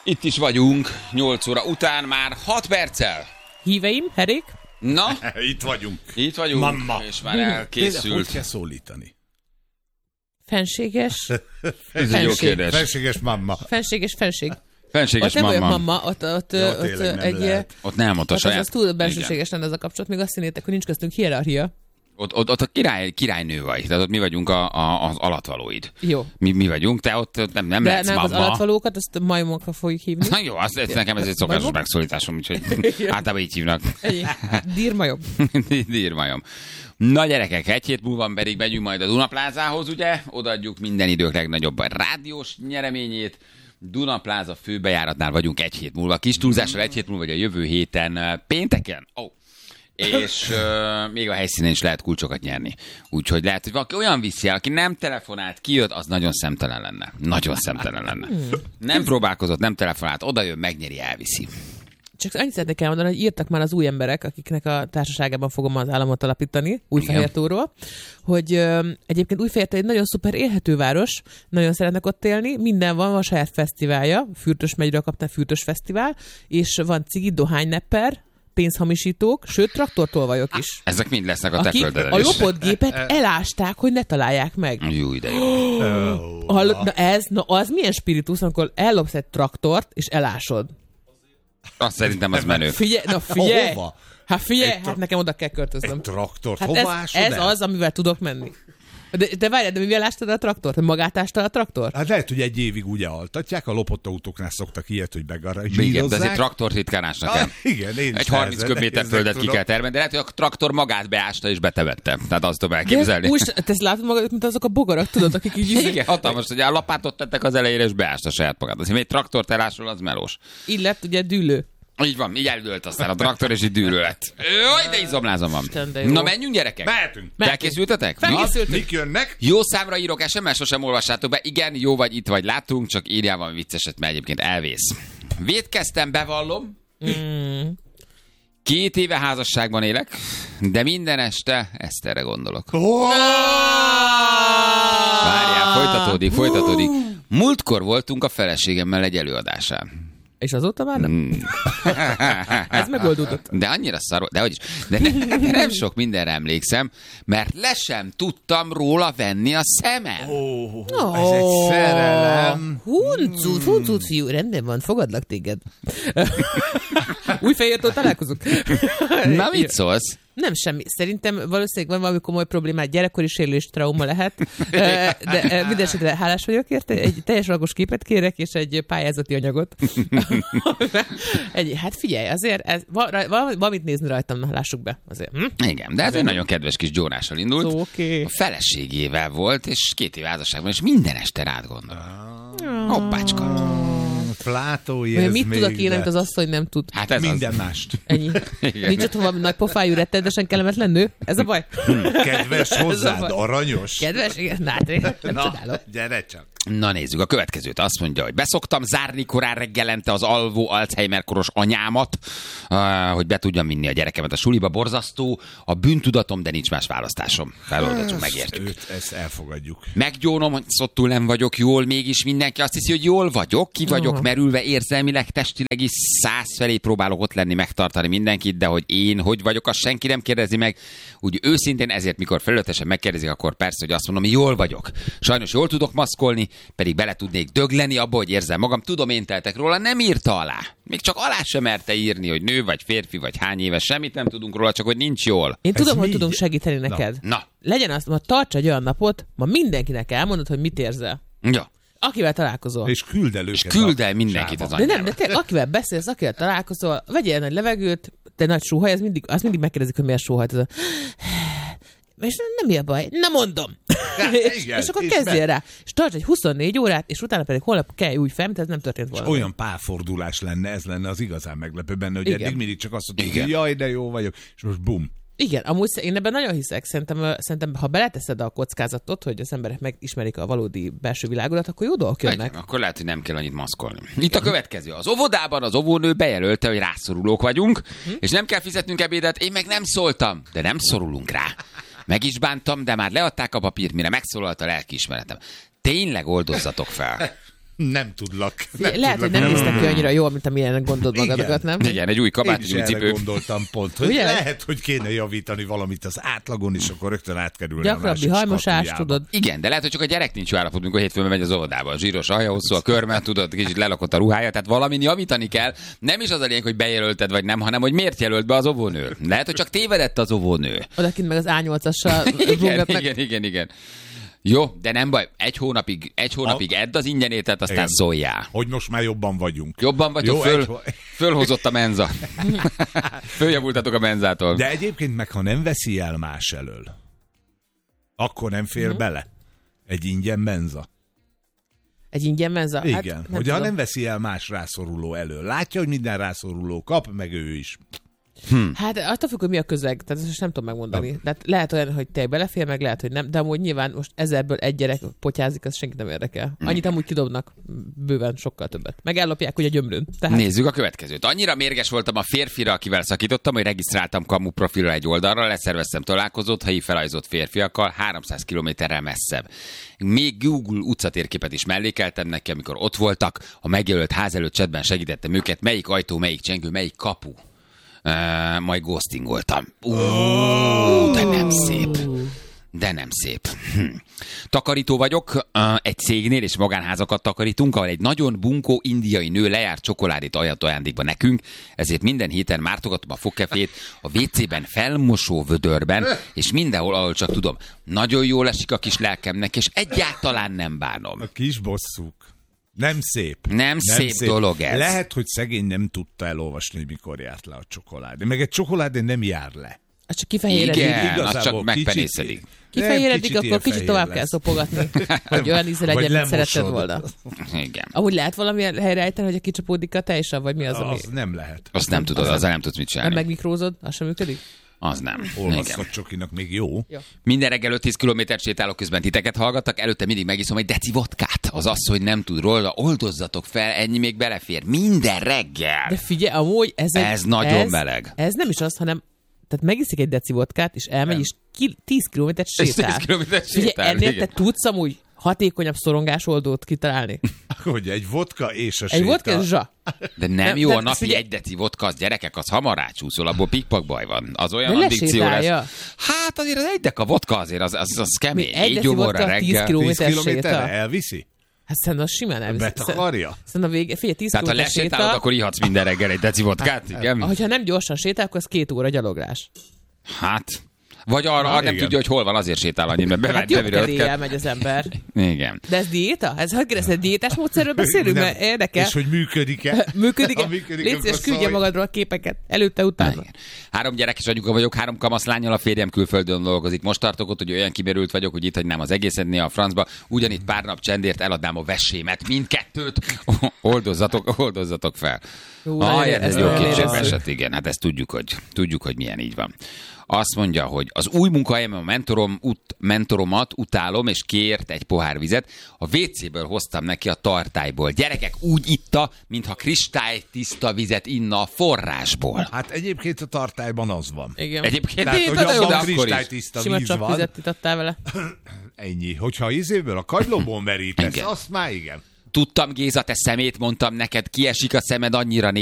Itt is vagyunk, 8 óra után már 6 perccel. Híveim, herék? Na, Itt vagyunk. itt vagyunk, Mamma. és már Hogy elkészült. kell szólítani? Fenséges? Ez egy jó kérdés. Felséges mamma. Fenséges fenség. Fenséges Ott nem vagyok mamma. mamma, ott tényleg nem egy... lehet. Ott nem, ott a Ott saját. az túl bensőséges lenne ez a kapcsolat, még azt hinnétek, hogy nincs köztünk hierarchia. Ott a királynő vagy, tehát ott mi vagyunk az alatvalóid. Jó. Mi vagyunk, te ott nem De lehetsz nem az mamma. alatvalókat, azt majmokra fogjuk hívni. Na jó, nekem ez egy szokásos Majmok? megszólításom, úgyhogy általában így hívnak. Ennyi. Dírmajom. Dírmajom. Na gyerekek, egy hét múlva pedig megyünk majd a Dunaplázához, ugye? Odaadjuk minden idők legnagyobb rádiós nyereményét. Dunapláza főbejáratnál vagyunk egy hét múlva. Kis túlzással egy hét múlva, vagy a jövő héten pénteken. És még a helyszínen is lehet kulcsokat nyerni. Úgyhogy lehet, hogy valaki olyan viszi el, aki nem telefonált, kijött, az nagyon szemtelen lenne. Nagyon szemtelen lenne. Nem próbálkozott, nem telefonált, odajön, megnyeri, elviszi. Csak annyit szeretnék elmondani, hogy írtak már az új emberek, akiknek a társaságában fogom az államot alapítani, Újfehértóról, hogy egyébként Újfehértó egy nagyon szuper élhető város, nagyon szeretnek ott élni, minden van a saját fesztiválja, Fürtös megyről kapta Fürtös fesztivál, és van cigi, dohánynepper, pénzhamisítók, sőt, traktortolvajok is. Ezek mind lesznek a te Akik földeden a is. lopott gépet elásták, hogy ne találják meg. Jó, de jó. Na az milyen spiritus, amikor ellopsz egy traktort, és elásod? Azt szerintem az menő. Figyelj! Hova? Hát figyelj, hát nekem oda kell költöznöm. Egy traktort. Hát Hova ásod ez el? az, amivel tudok menni. De várjál, de mivel ástad a traktort? Magát ástad a traktort? Hát lehet, hogy egy évig ugye altatják, a lopott autóknál szoktak ilyet, hogy Igen, de begarazsírozzák. azért traktort ritkán ásnak el. Igen, én is Egy 30 köbméter földet ki kell termelni, de lehet, hogy a traktor magát beásta és betevette. Tehát azt tudom elképzelni. Te ezt látod magad, mint azok a bogarak, tudod, akik így Igen, hatalmas, hogy a lapátot tettek az elejére, és beásta saját magát. Azért egy traktort elásol, az melós. így lett ugye dűlő. Így van, így eldőlt aztán a traktor, és így dűlő lett. Jaj, de izomlázom van. Isten, de jó. Na menjünk, gyerekek! Mehetünk. Felkészültetek? Na, Felkészültünk. Mik jönnek? jó számra írok SMS, sosem olvassátok be. Igen, jó vagy, itt vagy, láttunk, csak írjál valami vicceset, mert egyébként elvész. Vétkeztem, bevallom. 2 éve házasságban élek, de minden este Eszterre gondolok. Várjál, folytatódik. Múltkor voltunk a feleségemmel egy előadásán. És azóta már nem? Ez megoldódott. De annyira szar, de nem sok mindenre emlékszem, mert le sem tudtam róla venni a szemem. Ez egy szerelem. Huncut, fiú, rendben van, fogadlak téged. Újfehértől találkozunk. Na, mit szólsz? Nem semmi. Szerintem valószínűleg van valami komoly problémát, gyerekkori sérülés, trauma lehet, de mindenesetre hálás vagyok érte. Egy teljes ragos képet kérek, és egy pályázati anyagot. Hát figyelj, azért valamit nézni rajtam, lássuk be. Azért. Igen, de ez egy nagyon kedves kis gyónással indult. Oké. A feleségével volt, és 2 év házasságban, és minden este rád gondol. Hoppácska. Plátói Vagy ez mit még, tud, aki de nem, az asszony nem tud. Hát ez minden az. mást. Ennyi. Igen. Nincs ott valami nagy pofájú, rettenetesen kellemetlen nő? Ez a baj? Kedves hozzád, baj. aranyos. Kedves? Igen, na, hát én nem csodálom. Gyere csak. Na nézzük a következőt. Azt mondja, hogy beszoktam zárni korán reggelente az alvó Alzheimer-koros anyámat, hogy be tudjam vinni a gyerekemet a suliba. Borzasztó a bűntudatom, de nincs más választásom. Feloldottuk, megértjük. Ezt elfogadjuk. Meggyónom, hogy szottul nem vagyok jól, mégis mindenki azt hiszi, hogy jól vagyok, ki vagyok merülve érzelmileg, testileg is 100 felé próbálok ott lenni, megtartani mindenkit, de hogy én hogy vagyok, azt senki nem kérdezi meg. Úgy őszintén ezért, mikor felületesen megkérdezik, akkor persze, hogy azt mondom, hogy jól vagyok. Sajnos jól tudok maszkolni, pedig bele tudnék dögleni abba, hogy érzem magam. Tudom, én teltek róla, nem írta alá. Még csak alá sem merte írni, hogy nő vagy férfi vagy hány éves, semmit nem tudunk róla, csak hogy nincs jól. Én tudom, hogy mi? tudunk segíteni neked. Na, Legyen azt, ma tarts egy olyan napot, ma mindenkinek elmondod, hogy mit érzel. ja. Akivel találkozol. És küld el őket. És küld el mindenkit az De anyjába. nem, de te, akivel beszélsz, akivel találkozol, vegyél nagy levegőt, te nagy sóhaj, azt mindig megkérdezik, hogy miért sóhajt. És nem mi a baj? Na mondom! és akkor kezdjél rá. És tarts egy 24 órát, és utána pedig holnap kell új fel, ez nem történt volna. Olyan párfordulás lenne, ez lenne az igazán meglepő benne, hogy Igen. eddig mindig csak azt mondtuk, Igen. hogy jaj, de jó vagyok, és most bum. Igen, amúgy én ebben nagyon hiszek. Szerintem, ha beleteszed a kockázatot, hogy az emberek megismerik a valódi belső világodat, akkor jó dolgok jönnek. Igen, akkor lehet, hogy nem kell annyit maszkolni. Itt a következő. Az óvodában az óvónő bejelölte, hogy rászorulók vagyunk, és nem kell fizetnünk ebédet, én meg nem szóltam, de nem szorulunk rá. Meg is bántam, de már leadták a papírt, mire megszólalt a lelkiismeretem. Tényleg oldozzatok fel. Nem tudlak. Lehet, hogy nem néztek ki annyira jól, mint amilyen gondolod magadokat, nem? Igen, egy új kabát, Én egy is új erre cipő. gondoltam pont, hogy Ugye? lehet, hogy kéne javítani valamit az átlagon, és akkor rögtön átkerülne a Gyakrabbi másik hajmosás, skatujába. tudod. Igen, de lehet, hogy csak a gyerek nincs jó állapotban, amikor hétfőn megy az óvodába. A zsíros alja, hosszú a körme, tudod, kicsit lelakott a ruhája, tehát valamin javítani kell. Nem is az a lényeg, hogy bejelölted vagy nem, hanem hogy miért jelölt be az óvónő. Lehet, hogy csak tévedett az óvónő. Odakint meg az A8-assal rúgatnak. Igen. Jó, de nem baj, egy hónapig edd az ingyenétet, aztán Igen. szóljál. Hogy most már jobban vagyunk. Jobban vagyok, Jó, fölhozott a menza. Följavultatok a menzától. De egyébként meg, ha nem veszi el más elől, akkor nem fér bele egy ingyen menza. Egy ingyen menza? Igen, Hát, hogyha tudom. nem veszi el más rászoruló elől. Látja, hogy minden rászoruló kap, meg ő is. Hát attól függ, hogy mi a közeg, tehát ezt most nem tudom megmondani. Tehát lehet olyan, hogy te belefér, meg lehet, hogy nem, de amúgy nyilván most 1000-ből egy gyerek potyázik, az senkit nem érdekel. Annyit amúgy kidobnak, bőven sokkal többet. Meg ellopják ugye a gyömrőn. Tehát Nézzük a következőt. Annyira mérges voltam a férfira, akivel szakítottam, hogy regisztráltam kamu profilra egy oldalra, leszerveztem találkozót helyi felajzott férfiakkal 300 kilométerrel messzebb. Még Google utcatérképet is mellékeltem neki, amikor ott voltak, a megjelölt ház előtt chatben segítettem őket, melyik ajtó, melyik csengő, melyik kapu. Majd ghostingoltam. De nem szép. De nem szép. Takarító vagyok, egy cégnél és magánházakat takarítunk, ahol egy nagyon bunkó indiai nő lejárt csokoládét ajánlott ajándékba nekünk, ezért minden héten mártogatom a fogkefét a WC-ben, felmosó vödörben, és mindenhol, ahol csak tudom. Nagyon jól esik a kis lelkemnek, és egyáltalán nem bánom. A kis bosszúk. Nem szép. Nem szép dolog ez. Lehet, hogy szegény nem tudta elolvasni, hogy mikor járt le a csokoládé. Meg egy csokoládé nem jár le. az csak kifehéredik. Igen, az Igazából csak megpenészedik. Kifehéredik, Nem, akkor kicsit ilyen tovább fehér kell lesz. szopogatni, hogy olyan íze Vagy legyen, mint lemosod. szeretted volna. Igen. Amúgy lehet valamilyen helyreállítani, hogy a kicsapódik a tejsav, vagy mi az, ami... Az nem lehet. Azt nem tudod, azzal nem tudsz mit Nem csinálni. megmikrózod? Az sem működik? Az nem. Igen. Olvasztott csokinak még jó. Minden reggel 5-10 kilométert sétálok, közben titeket hallgattak, előtte mindig megiszom egy deci vodkát. Az asszony nem tud róla, oldozzatok fel, ennyi még belefér. Minden reggel. De figyelj, amúgy Ez nagyon meleg. Ez nem is az, hanem tehát megiszik egy deci vodkát, és elmegy, és 10 kilométert sétál. 10 kilométert Figyelj, sétál, ennél igen. te tudsz amúgy hatékonyabb szorongásoldót kitalálni. Hogy egy vodka és a Egy séta. vodka és zsa. De nem Nem, jó de a napi figyelj- egy deci vodka, az gyerekek, az hamar rácsúszol, abból pikpak baj van. Az olyan De addikció lesétálja. lesz. Hát azért az egy deka vodka azért, az kemény. Mi, egy Így deci gyomorra vodka, 10 reggel. kiló- 10 kilométerre séta? elviszi? Hát szerintem az simán elviszi. Betakarja? Szerintem a vége, figyelj, 10 Tehát ha kilométer lesétálod, séta, akkor ihatsz minden reggel egy deci vodkát, igen? hogyha nem gyorsan sétál, akkor az 2 óra gyaloglás. Hát, vagy arra nem igen. tudja, hogy hol van, azért sétál annyit, mert Hát bevált jobb bevirőt kedéllyel megy az ember. Igen. De ez diéta? Ez hogy kérdezted, diétás módszerről beszélünk? Nem. Mert érdekel. És hogy működik-e? Működik-e? Ha működik, Légy akkor szíves, küldje szólj. magadról a képeket. Előtte, utána. Igen. 3 gyerekes anyuka vagyok, 3 kamaszlánnyal, a férjem külföldön dolgozik. Most tartok ott, hogy olyan kimerült vagyok, hogy itt hagynám az egészet néha a francba. Ugyanitt pár nap csendért eladnám a vessémet, mindkettőt. Oldozzatok fel. Jó, nagyon Ez érezzük, jó nagyon kétségbe érezzük. esett, igen. Hát ezt tudjuk, hogy milyen így van. Azt mondja, hogy az új munkahelyemen a mentoromat utálom, és kért egy pohár vizet. A WC-ből hoztam neki a tartályból. Gyerekek, úgy itta, mintha kristálytiszta vizet inna a forrásból. Hát egyébként a tartályban az van. Igen. Egyébként Tehát, én hogy de abban akkor is. kristálytiszta Sima víz csak van. vizet itattál vele. Ennyi. Hogyha ízéből a kagylóból merítesz, Igen. azt már igen. Tudtam, Géza, te szemét, mondtam neked, kiesik a szemed, annyira